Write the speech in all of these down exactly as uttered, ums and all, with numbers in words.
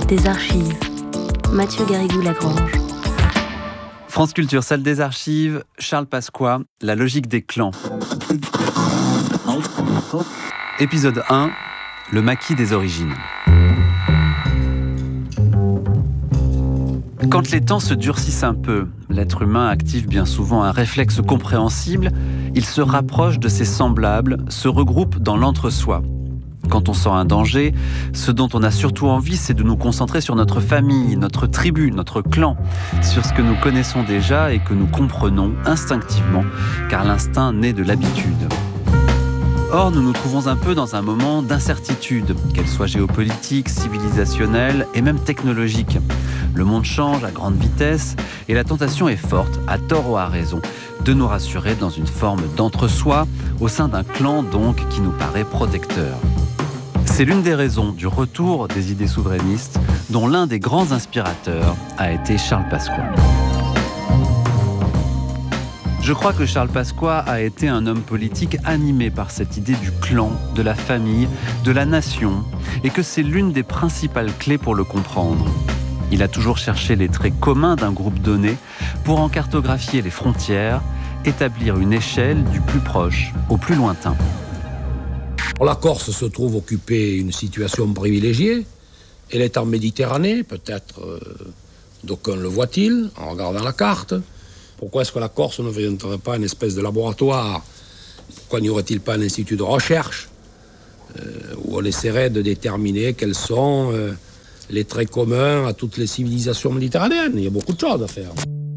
des archives. Mathieu Garrigou-Lagrange. France Culture, salle des archives, Charles Pasqua, la logique des clans. Épisode un, le maquis des origines. Quand les temps se durcissent un peu, l'être humain active bien souvent un réflexe compréhensible, il se rapproche de ses semblables, se regroupe dans l'entre-soi. Quand on sent un danger, ce dont on a surtout envie, c'est de nous concentrer sur notre famille, notre tribu, notre clan, sur ce que nous connaissons déjà et que nous comprenons instinctivement, car l'instinct naît de l'habitude. Or, nous nous trouvons un peu dans un moment d'incertitude, qu'elle soit géopolitique, civilisationnelle et même technologique. Le monde change à grande vitesse et la tentation est forte, à tort ou à raison, de nous rassurer dans une forme d'entre-soi, au sein d'un clan donc qui nous paraît protecteur. C'est l'une des raisons du retour des idées souverainistes, dont l'un des grands inspirateurs a été Charles Pasqua. Je crois que Charles Pasqua a été un homme politique animé par cette idée du clan, de la famille, de la nation, et que c'est l'une des principales clés pour le comprendre. Il a toujours cherché les traits communs d'un groupe donné pour en cartographier les frontières, établir une échelle du plus proche au plus lointain. La Corse se trouve occuper une situation privilégiée. Elle est en Méditerranée, peut-être euh, d'aucuns le voient-ils en regardant la carte. Pourquoi est-ce que la Corse ne deviendrait pas une espèce de laboratoire? Pourquoi n'y aurait-il pas un institut de recherche euh, où on essaierait de déterminer quels sont euh, les traits communs à toutes les civilisations méditerranéennes? Il y a beaucoup de choses à faire.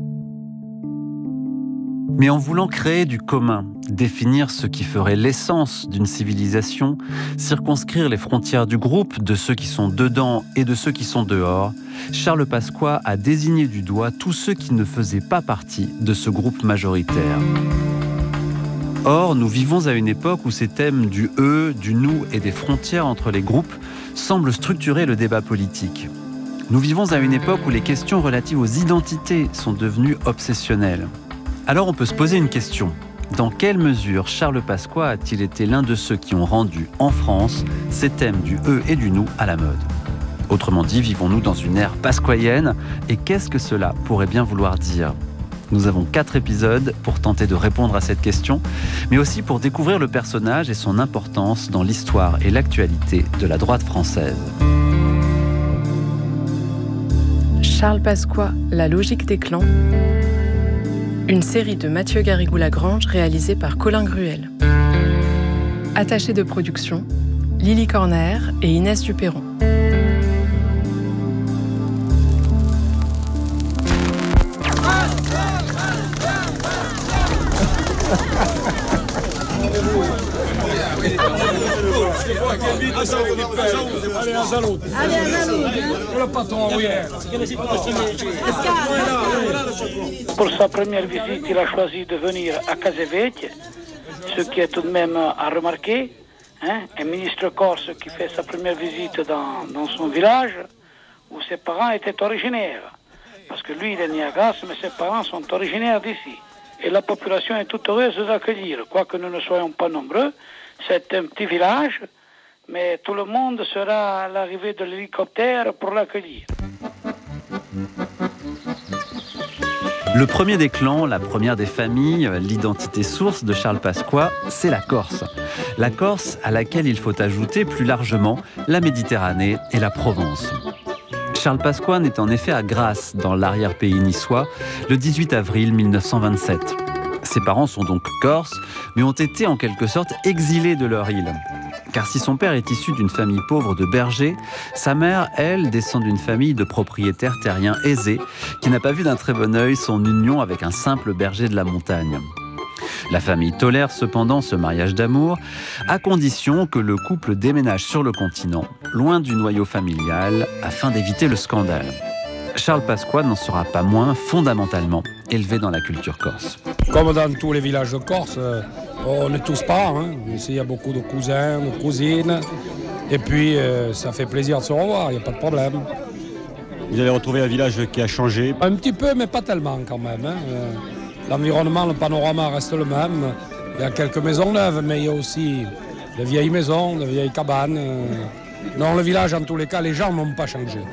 Mais en voulant créer du commun, définir ce qui ferait l'essence d'une civilisation, circonscrire les frontières du groupe, de ceux qui sont dedans et de ceux qui sont dehors, Charles Pasqua a désigné du doigt tous ceux qui ne faisaient pas partie de ce groupe majoritaire. Or, nous vivons à une époque où ces thèmes du « eux », du « nous » et des frontières entre les groupes semblent structurer le débat politique. Nous vivons à une époque où les questions relatives aux identités sont devenues obsessionnelles. Alors on peut se poser une question. Dans quelle mesure Charles Pasqua a-t-il été l'un de ceux qui ont rendu, en France, ces thèmes du « eux » et du « nous » à la mode? Autrement dit, vivons-nous dans une ère pasqualienne? Et qu'est-ce que cela pourrait bien vouloir dire? Nous avons quatre épisodes pour tenter de répondre à cette question, mais aussi pour découvrir le personnage et son importance dans l'histoire et l'actualité de la droite française. Charles Pasqua, la logique des clans. Une série de Mathieu Garrigou-Lagrange réalisée par Colin Gruel. Attachée de production, Lily Corner et Inès Duperron. Allez, un salut. Allez, un salut. Le patron, oui. Pour sa première visite, il a choisi de venir à Casavecchia, ce qui est tout de même à remarquer. Hein, un ministre corse qui fait sa première visite dans, dans son village, où ses parents étaient originaires. Parce que lui, il est né à Grasse, mais ses parents sont originaires d'ici. Et la population est toute heureuse de l'accueillir. Quoique nous ne soyons pas nombreux, c'est un petit village, mais tout le monde sera à l'arrivée de l'hélicoptère pour l'accueillir. Le premier des clans, la première des familles, l'identité source de Charles Pasqua, c'est la Corse. La Corse à laquelle il faut ajouter plus largement la Méditerranée et la Provence. Charles Pasqua naît en effet à Grasse, dans l'arrière-pays niçois, le dix-huit avril mille neuf cent vingt-sept. Ses parents sont donc corses, mais ont été en quelque sorte exilés de leur île. Car si son père est issu d'une famille pauvre de bergers, sa mère, elle, descend d'une famille de propriétaires terriens aisés, qui n'a pas vu d'un très bon œil son union avec un simple berger de la montagne. La famille tolère cependant ce mariage d'amour, à condition que le couple déménage sur le continent, loin du noyau familial, afin d'éviter le scandale. Charles Pasqua n'en sera pas moins fondamentalement élevé dans la culture corse. Comme dans tous les villages de Corse, on est tous parents. Hein. Ici, il y a beaucoup de cousins, de cousines. Et puis, euh, ça fait plaisir de se revoir, il n'y a pas de problème. Vous allez retrouver un village qui a changé? Un petit peu, mais pas tellement quand même. Hein. L'environnement, le panorama reste le même. Il y a quelques maisons neuves, mais il y a aussi de vieilles maisons, de vieilles cabanes. Non, le village, en tous les cas, les gens n'ont pas changé.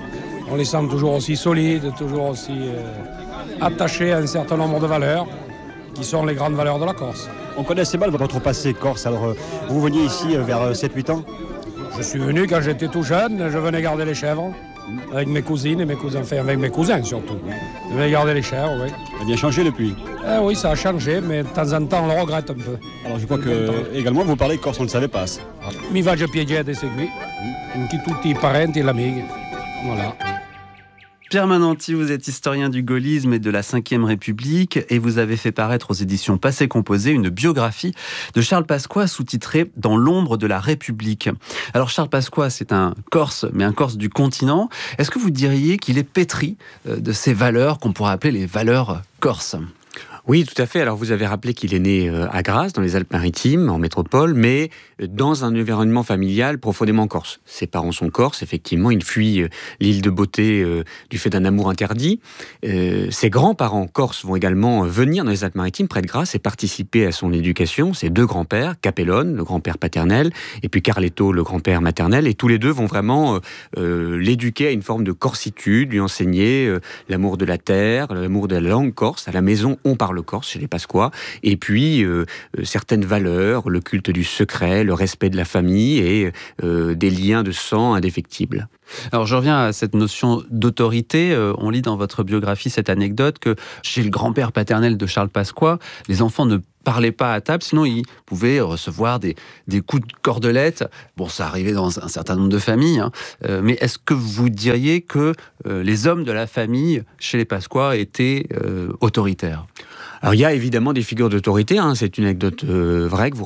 On les sent toujours aussi solides, toujours aussi euh, attachés à un certain nombre de valeurs, qui sont les grandes valeurs de la Corse. On connaît assez mal votre passé corse. Alors, euh, vous veniez ici euh, vers sept huit ans? Je suis venu quand j'étais tout jeune, je venais garder les chèvres, avec mes cousines et mes cousins, enfin avec mes cousins surtout. Je venais garder les chèvres, oui. Ça a bien changé depuis. Eh oui, ça a changé, mais de temps en temps, on le regrette un peu. Alors, je crois que également, vous parlez corse, on ne le savait pas. Mi faccio piacere di seguire, anche tutti i parenti e le amiche. Voilà. Pierre Mananti, vous êtes historien du gaullisme et de la cinquième République et vous avez fait paraître aux éditions Passé Composé une biographie de Charles Pasqua sous-titrée « Dans l'ombre de la République ». Alors Charles Pasqua, c'est un Corse, mais un Corse du continent. Est-ce que vous diriez qu'il est pétri de ces valeurs qu'on pourrait appeler les valeurs corses ? Oui, tout à fait. Alors, vous avez rappelé qu'il est né à Grasse, dans les Alpes-Maritimes, en métropole, mais dans un environnement familial profondément corse. Ses parents sont corses, effectivement. Il fuit l'île de Beauté euh, du fait d'un amour interdit. Euh, ses grands-parents corses vont également venir dans les Alpes-Maritimes, près de Grasse, et participer à son éducation. Ses deux grands-pères, Capellone, le grand-père paternel, et puis Carletto, le grand-père maternel. Et tous les deux vont vraiment euh, l'éduquer à une forme de corsitude, lui enseigner euh, l'amour de la terre, l'amour de la langue corse. À la maison, on parle corse chez les Pasqua, et puis euh, euh, certaines valeurs, le culte du secret, le respect de la famille et euh, des liens de sang indéfectibles. Alors je reviens à cette notion d'autorité. Euh, on lit dans votre biographie cette anecdote que chez le grand-père paternel de Charles Pasqua, les enfants ne parlaient pas à table, sinon ils pouvaient recevoir des, des coups de cordelette. Bon, ça arrivait dans un certain nombre de familles, hein. euh, mais est-ce que vous diriez que euh, les hommes de la famille chez les Pasqua étaient euh, autoritaires ? Alors, il y a évidemment des figures d'autorité, hein, c'est une anecdote euh, vraie que vous